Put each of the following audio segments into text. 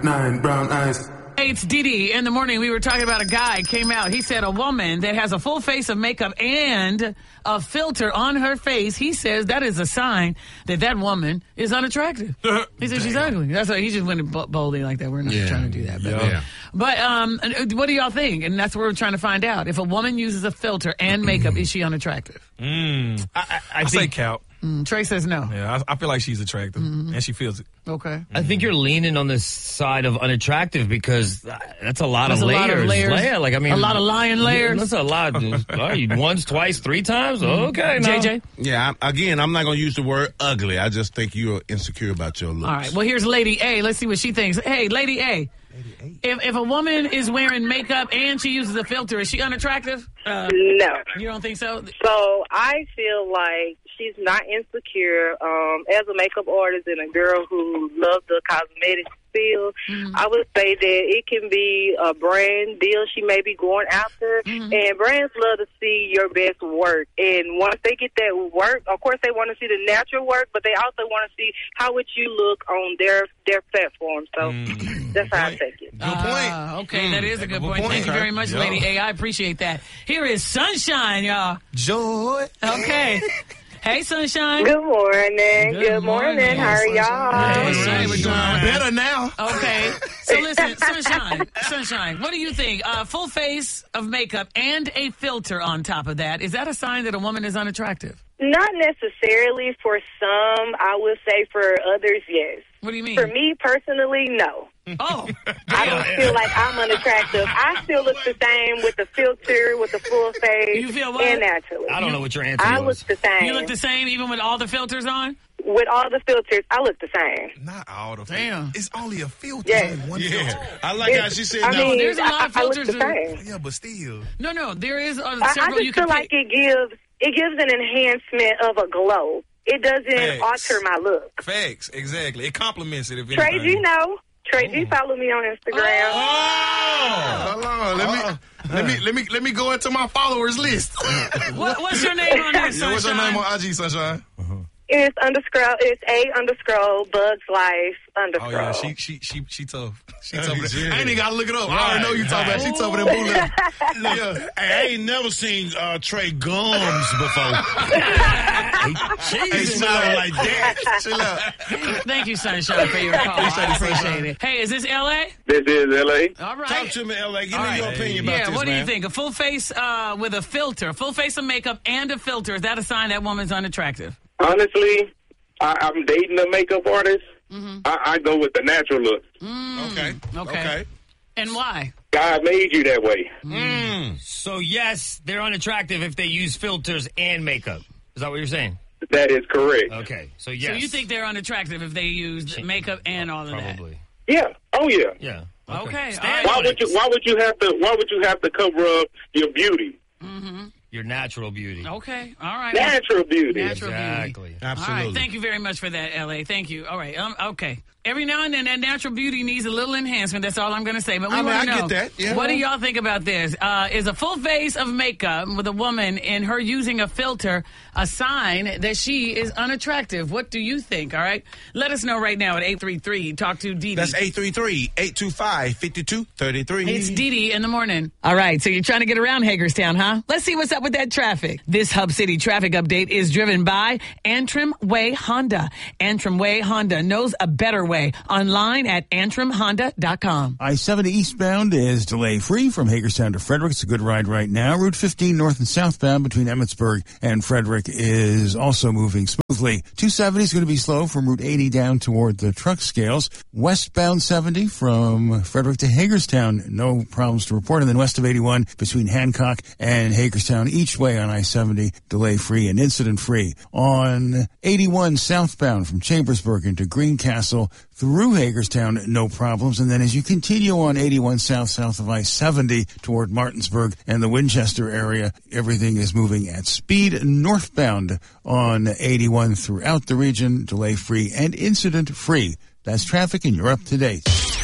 9, brown eyes. Hey, it's Didi. In the morning, we were talking about a guy came out. He said a woman that has a full face of makeup and a filter on her face, he says that is a sign that that woman is unattractive. He said she's ugly. That's why he just went boldly like that. We're not trying to do that. But what do y'all think? And that's what we're trying to find out. If a woman uses a filter and makeup, is she unattractive? I say Cal. Trey says no. Yeah, I feel like she's attractive, and she feels it. Okay. I think you're leaning on the side of unattractive because that's a lot of layers. A lot of layers. Yeah, like, I mean, a lot of lion layers. That's a lot. Once, twice, 3 times? Okay, no. JJ? Yeah, I'm not going to use the word ugly. I just think you're insecure about your looks. All right, well, here's Lady A. Let's see what she thinks. Hey, Lady A. If a woman is wearing makeup and she uses a filter, is she unattractive? No. You don't think so? So I feel like she's not insecure. As a makeup artist and a girl who loves the cosmetic field, I would say that it can be a brand deal she may be going after. And brands love to see your best work. And once they get that work, of course they want to see the natural work, but they also want to see how would you look on their platform. So that's how I take it. Good point. Okay, that is a good point. Thank you very much, Lady A. I appreciate that. Here is Sunshine, y'all. Joy. Okay. Hey, Sunshine. Good morning. Good morning. How are y'all? Hey, we're doing Better now. Okay. So listen, Sunshine, what do you think? Full face of makeup and a filter on top of that. Is that a sign that a woman is unattractive? Not necessarily. For some, I would say. For others, yes. What do you mean? For me personally, no. Oh. I don't feel like I'm unattractive. I still look the same with the filter, with the full face, You feel what? and naturally. I don't know what your answer I was. look the same. You look the same even with all the filters on? With all the filters, I look the same. Not all the Damn. It's only a filter. Yes. Only one Yeah, filter. I like how she said I no. mean, there's a lot of I look filters the same. Yeah, but still. No, there is I several you just can feel like pick. it gives an enhancement of a glow. It doesn't Facts. alter my look. Facts, exactly. It complements it if Trey, anything. you know. Trey, you follow me on Instagram. Hold on, let me go into my followers list. What's your name on there, Sunshine? What's your name on IG, Sunshine? It's A_Bugs Life _. Oh yeah, she tough. She tough. I ain't even gotta look it up. I already know you talking about. She tough with them bullets. Yeah. Hey, I ain't never seen Trey Gums before. He smelled like that. Chill out. Thank you, Sunshine, for your call. I appreciate it. Hey, is this L.A.? This is L.A. All right. Talk to me, LA. Give me your opinion about Yeah, this, what do you man. think? A full face with a filter, a full face of makeup and a filter, is that a sign that woman's unattractive? Honestly, I'm dating a makeup artist. I go with the natural look. Okay. And why? God made you that way. So, yes, they're unattractive if they use filters and makeup. Is that what you're saying? That is correct. Okay, so yes. So you think they're unattractive if they use makeup and all of Probably. Yeah. Oh yeah. Yeah. that? Okay. Stand Why on it. would you have to cover up your beauty? Your natural beauty. Okay. All right. Natural beauty. Natural beauty. Exactly. Absolutely. All right. Thank you very much for that, L.A. Thank you. All right. Okay. Every now and then, that natural beauty needs a little enhancement. That's all I'm going to say. But we want to know. I get that. Yeah. What do y'all think about this? Is a full face of makeup with a woman and her using a filter a sign that she is unattractive? What do you think? All right. Let us know right now at 833. Talk to Didi. That's 833-825-5233. It's Didi in the morning. All right, so you're trying to get around Hagerstown, huh? Let's see what's up with that traffic. This Hub City traffic update is driven by Antrim Way Honda. Antrim Way Honda knows a better way. Online at antrimhonda.com. I-70 eastbound is delay-free from Hagerstown to Frederick. It's a good ride right now. Route 15 north and southbound between Emmitsburg and Frederick is also moving smoothly. 270 is going to be slow from Route 80 down toward the truck scales. Westbound 70 from Frederick to Hagerstown, no problems to report. And then west of 81 between Hancock and Hagerstown, each way on I-70, delay-free and incident-free. On 81 southbound from Chambersburg into Greencastle through Hagerstown, no problems. And then as you continue on 81 south of I-70 toward Martinsburg and the Winchester area, everything is moving at speed. Northbound on 81 throughout the region, delay-free and incident-free. That's traffic, and you're up to date.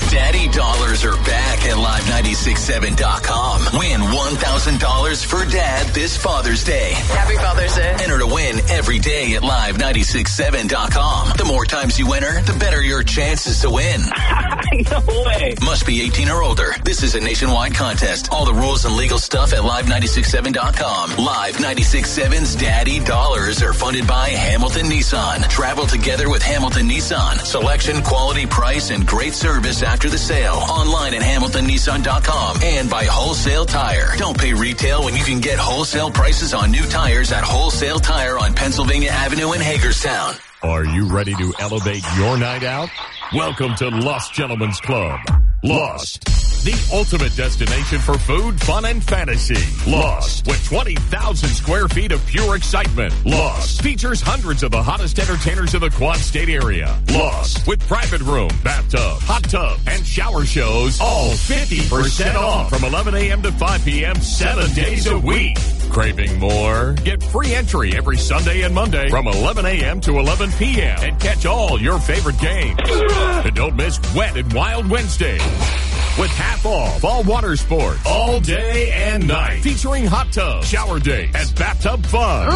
Daddy dollars are back at Live967.com. Win $1,000 for Dad this Father's Day. Happy Father's Day. Enter to win every day at Live967.com. The more times you enter, the better your chances to win. No way. Must be 18 or older. This is a nationwide contest. All the rules and legal stuff at Live967.com. Live967's Daddy Dollars are funded by Hamilton Nissan. Travel together with Hamilton Nissan. Selection, quality, price, and great service after the sale. Online at HamiltonNissan.com and by Wholesale Tire. Don't pay retail when you can get wholesale prices on new tires at Wholesale Tire on Pennsylvania Avenue in Hagerstown. Are you ready to elevate your night out? Welcome to Lost Gentlemen's Club. Lost, the ultimate destination for food, fun, and fantasy. Lost, with 20,000 square feet of pure excitement. Lost features hundreds of the hottest entertainers of the Quad State area. Lost, with private room, bathtub, hot tub, and shower shows, all 50% off from 11 a.m. to 5 p.m. 7 days a week. Craving more? Get free entry every Sunday and Monday from 11 a.m. to 11 p.m. and catch all your favorite games. And don't miss Wet and Wild Wednesday with half off all water sports all day and night, featuring hot tub, shower days, and bathtub fun.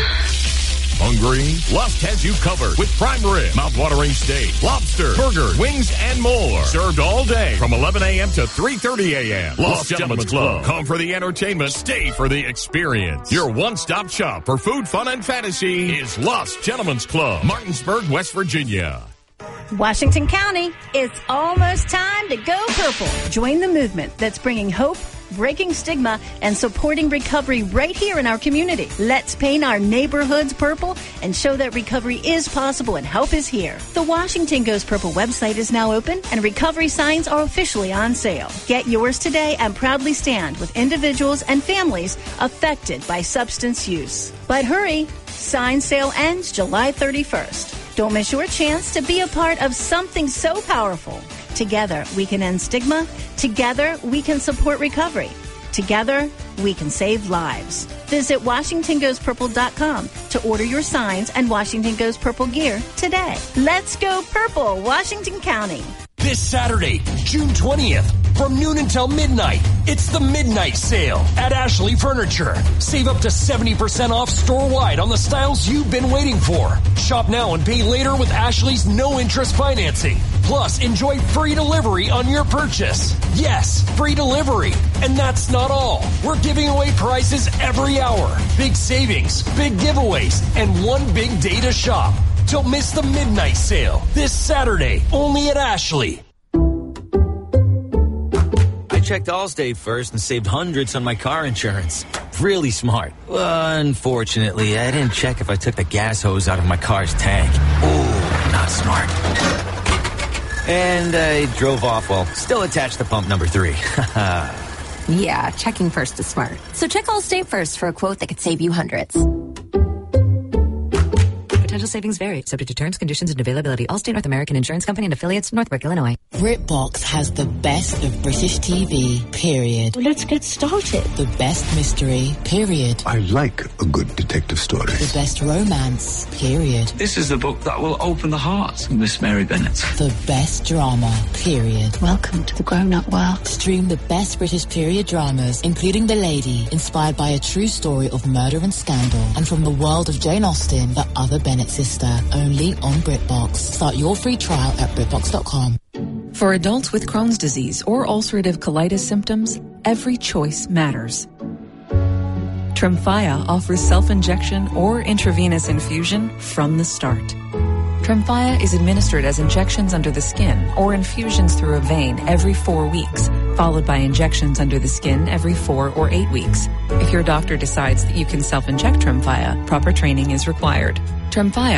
Hungry? Lust has you covered with prime rib, mouth-watering steak, lobster, burgers, wings, and more. Served all day from 11 a.m. to 3:30 a.m. Lost Gentlemen's Club. Come for the entertainment, stay for the experience. Your one-stop shop for food, fun, and fantasy is Lost Gentlemen's Club, Martinsburg, West Virginia. Washington County, it's almost time to go purple. Join the movement that's bringing hope, breaking stigma, and supporting recovery right here in our community. Let's paint our neighborhoods purple and show that recovery is possible and help is here. The Washington Goes Purple website is now open and recovery signs are officially on sale. Get yours today and proudly stand with individuals and families affected by substance use. But hurry, sign sale ends July 31st. Don't miss your chance to be a part of something so powerful. Together, we can end stigma. Together, we can support recovery. Together, we can save lives. Visit WashingtonGoesPurple.com to order your signs and Washington Goes Purple gear today. Let's go purple, Washington County. This Saturday, June 20th, from noon until midnight, it's the Midnight Sale at Ashley Furniture. Save up to 70% off store-wide on the styles you've been waiting for. Shop now and pay later with Ashley's no-interest financing. Plus, enjoy free delivery on your purchase. Yes, free delivery. And that's not all. We're giving away prizes every hour. Big savings, big giveaways, and one big day to shop. Don't miss the Midnight Sale this Saturday, only at Ashley. I checked Allstate first and saved hundreds on my car insurance. Really smart. Unfortunately, I didn't check if I took the gas hose out of my car's tank. Ooh, not smart. And I drove off while still attached to pump number 3. Yeah, checking first is smart. So check Allstate first for a quote that could save you hundreds. Potential savings vary, subject to terms, conditions, and availability. Allstate North American Insurance Company and affiliates, Northbrook, Illinois. BritBox has the best of British TV, period. Let's get started. The best mystery, period. I like a good detective story. The best romance, period. This is the book that will open the hearts of Miss Mary Bennet. The best drama, period. Welcome to the grown-up world. Stream the best British period dramas, including The Lady, inspired by a true story of murder and scandal, and from the world of Jane Austen, The Other Bennet Sister, only on BritBox. Start your free trial at BritBox.com. For adults with Crohn's disease or ulcerative colitis symptoms, every choice matters. Tremfya offers self-injection or intravenous infusion from the start. Tremfya is administered as injections under the skin or infusions through a vein every 4 weeks, followed by injections under the skin every 4 or 8 weeks. If your doctor decides that you can self-inject Tremfya, proper training is required. Tremfya